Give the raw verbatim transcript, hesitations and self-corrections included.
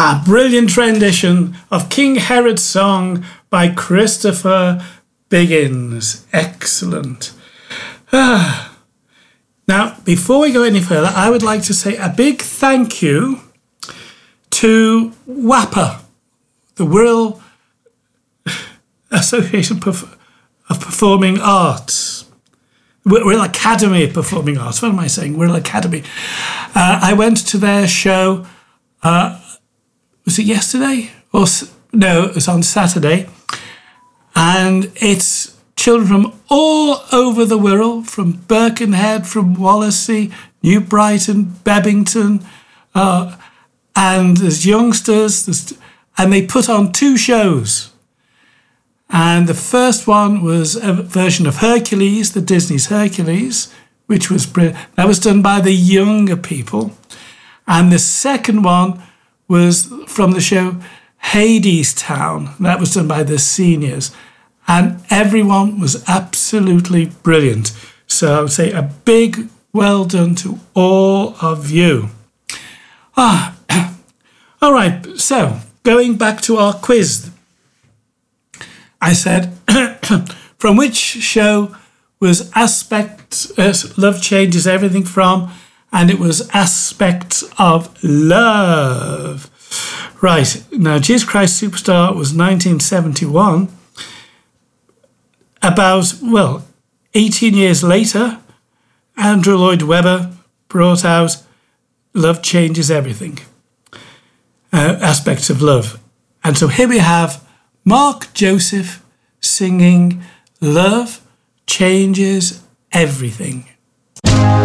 Ah, brilliant rendition of King Herod's Song by Christopher Biggins. Excellent. Ah. Now, before we go any further, I would like to say a big thank you to WAPA, the World Association of Performing Arts. World Academy of Performing Arts. What am I saying? World Academy. Uh, I went to their show, uh, was it yesterday? Or no, it was on Saturday. And it's children from all over the world, from Birkenhead, from Wallasey, New Brighton, Bebington, uh, and there's youngsters, there's, and they put on two shows. And the first one was a version of Hercules, the Disney's Hercules, which was brilliant. That was done by the younger people. And the second one was from the show Hadestown. That was done by the seniors. And everyone was absolutely brilliant. So I would say a big well done to all of you. Ah, all right. So going back to our quiz, I said, from which show was Aspects, uh, Love Changes Everything from? And it was Aspects of Love. Right. Now, Jesus Christ Superstar was nineteen seventy-one. About, well, eighteen years later, Andrew Lloyd Webber brought out Love Changes Everything. Uh, Aspects of Love. And so here we have Mark Joseph singing Love Changes Everything.